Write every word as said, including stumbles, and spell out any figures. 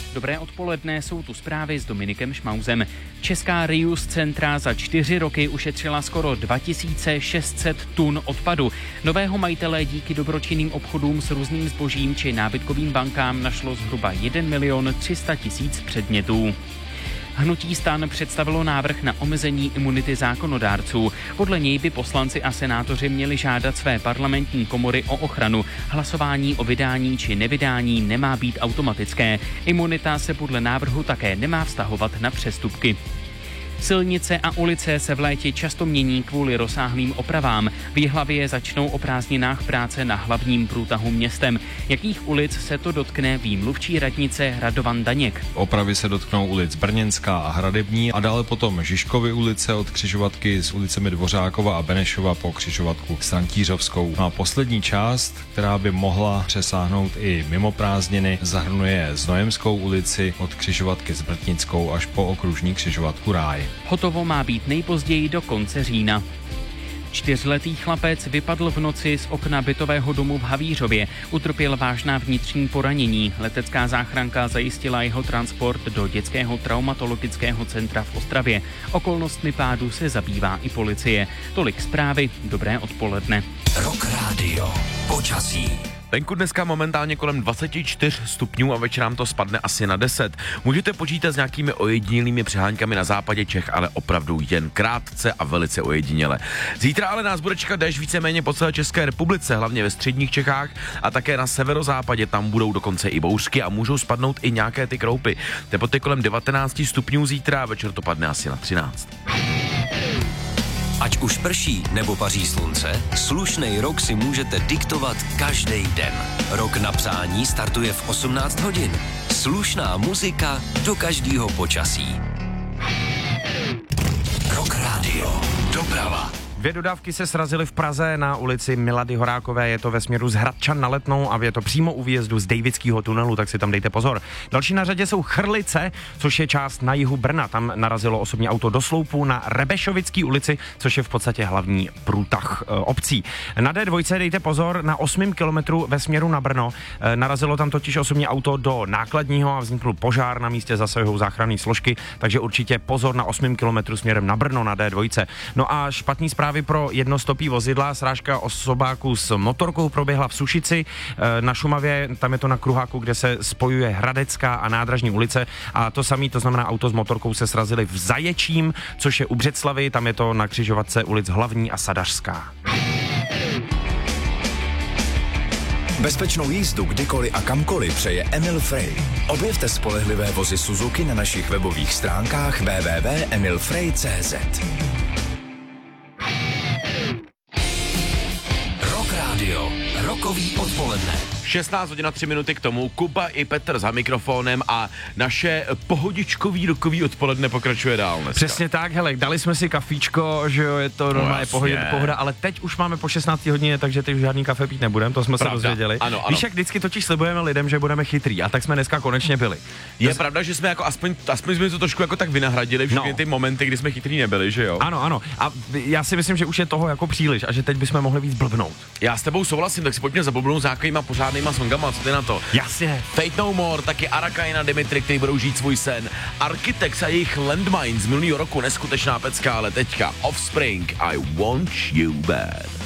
Dobré odpoledne, jsou tu zprávy s Dominikem Šmauzem. Česká reuse centra za čtyři roky ušetřila skoro dva tisíce šest set tun odpadu. Nového majitele díky dobročinným obchodům s různým zbožím či nábytkovým bankám našlo zhruba jeden milion tři sta tisíc předmětů. Hnutí STAN představilo návrh na omezení imunity zákonodárců. Podle něj by poslanci a senátoři měli žádat své parlamentní komory o ochranu. Hlasování o vydání či nevydání nemá být automatické. Imunita se podle návrhu také nemá vztahovat na přestupky. Silnice a ulice se v létě často mění kvůli rozsáhlým opravám. V Jihlavě začnou o prázdninách práce na hlavním průtahu městem. Jakých ulic se to dotkne, ví mluvčí radnice Radovan Daněk. Opravy se dotknou ulic Brněnská a Hradební a dále potom Žižkovy ulice od křižovatky s ulicemi Dvořákova a Benešova po křižovatku s Rantířovskou. A poslední část, která by mohla přesáhnout i mimo prázdniny, zahrnuje Znojemskou ulici od křižovatky s Brtnickou až po okružní křižovatku Ráj. Hotovo má být nejpozději do konce října. Čtyřletý chlapec vypadl v noci z okna bytového domu v Havířově. Utrpěl vážná vnitřní poranění. Letecká záchranka zajistila jeho transport do dětského traumatologického centra v Ostravě. Okolnostmi pádu se zabývá i policie. Tolik zprávy, dobré odpoledne. Rock Radio. Počasí. Venku dneska momentálně kolem dvacet čtyři stupňů a večer nám to spadne asi na deset. Můžete počítat s nějakými ojedinělými přeháňkami na západě Čech, ale opravdu jen krátce a velice ojediněle. Zítra ale nás bude čekat déšť víceméně po celé České republice, hlavně ve středních Čechách a také na severozápadě, tam budou dokonce i bouřky a můžou spadnout i nějaké ty kroupy. Teploty kolem devatenáct stupňů zítra a večer to padne asi na třináct. Ať už prší nebo paří slunce, slušnej rok si můžete diktovat každý den. Rok na přání startuje v osmnáct hodin. Slušná muzika do každého počasí. Rock Radio. Doprava. Dvě dodávky se srazily v Praze na ulici Milady Horákové, je to ve směru z Hradčan na Letnou a je to přímo u výjezdu z Davidského tunelu, tak si tam dejte pozor. Další na řadě jsou Chrlice, což je část na jihu Brna, tam narazilo osobní auto do sloupu na Rebešovický ulici, což je v podstatě hlavní průtah e, obcí. Na dé dva dejte pozor, na osmém kilometru ve směru na Brno, e, narazilo tam totiž osobní auto do nákladního a vznikl požár, na místě zasahují záchranné složky, takže určitě pozor na osmém kilometru směrem na Brno na dé dva. No a špatný zprávy pro jednostopý vozidla. Srážka osobáků s motorkou proběhla v Sušici na Šumavě, tam je to na kruháku, kde se spojuje Hradecká a Nádražní ulice a to samé, to znamená auto s motorkou se srazili v Zaječím, což je u Břeclavy, tam je to na křižovatce ulic Hlavní a Sadařská. Bezpečnou jízdu kdykoliv a kamkoliv přeje Emil Frey. Objevte spolehlivé vozy Suzuki na našich webových stránkách w w w tečka emil frey tečka c z. Rokový odpoledne. šestnáct hodin a tři minuty k tomu, Kuba i Petr za mikrofonem a naše pohodičkový rokový odpoledne pokračuje dál dneska. Přesně tak, hele, dali jsme si kafíčko, že jo, je to normálně no, pohoda, pohoda, ale teď už máme po šestnácté hodině, takže teď už žádný kafe pít nebudeme, to jsme pravda. se dozvěděli. Ano, ano. Víš, jak vždycky totiž slibujeme lidem, že budeme chytrý a tak jsme dneska konečně byli. Je to pravda, že jsme jako aspoň, aspoň jsme to trošku jako tak vynahradili všechny no. ty momenty, kdy jsme chytrý nebyli, že jo? Ano, ano. A já si myslím, že už je toho jako příliš a že teď bychom mohli víc blbnout. Já s tebou souhlasím, tak si pojďme zablbnout s nějakýma pořádnýma songama, co ty na to? Jasně. Fate No More, taky Arakaina, Dimitri, který budou žít svůj sen. Architects a jejich Landmine z minulého roku, neskutečná pecka, ale teďka Offspring, I Want You Bad.